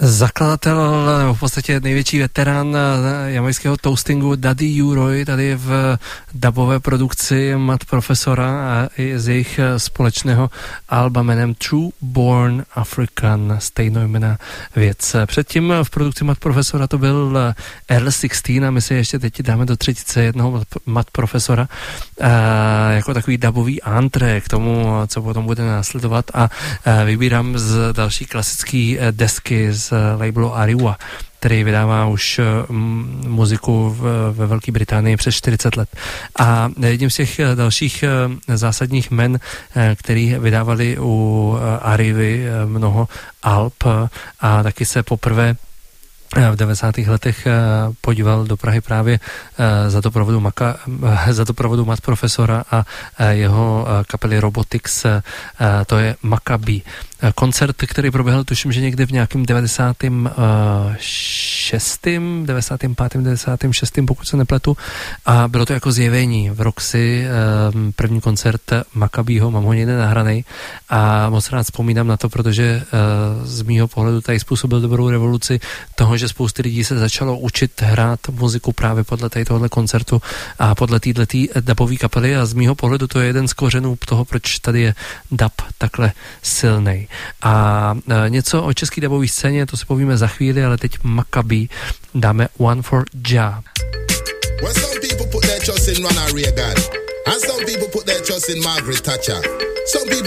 Zakladatel, nebo v podstatě největší veterán jamajského toastingu Daddy U-Roy tady v dubové produkci Matt Profesora a i z jejich společného alba jménem True Born African, stejnojmenná věc. Předtím v produkci Matt Profesora to byl Earl 16 a my si ještě teď dáme do třetice jednoho Matt Profesora jako takový dubový antré k tomu, co potom bude následovat, a vybírám z další klasické desky z labelu Ariwa, který vydává už muziku ve Velké Británii přes 40 let. A jedním z těch dalších zásadních men, který vydávali u Arivy mnoho alb a taky se poprvé v 90. letech podíval do Prahy právě za doprovodu Matt Profesora a jeho kapely Robotics, to je Maccabi. Koncert, který proběhl, tuším, že někdy v nějakém 96., pokud se nepletu, a bylo to jako zjevení v Roxy, první koncert Maccabiho, mám ho někde nahranej a moc rád vzpomínám na to, protože z mýho pohledu tady způsobil dobrou revoluci toho, že spousty lidí se začalo učit hrát muziku právě podle tohohle koncertu a podle této dubové kapely, a z mýho pohledu to je jeden z kořenů toho, proč tady je dub takhle silnej. A něco o české dubové scéně, to si povíme za chvíli, ale teď Maccabi dáme One for Jah. Well, some people put their trust in Ronald Reagan, and some people put their trust in Margaret Thatcher. Some people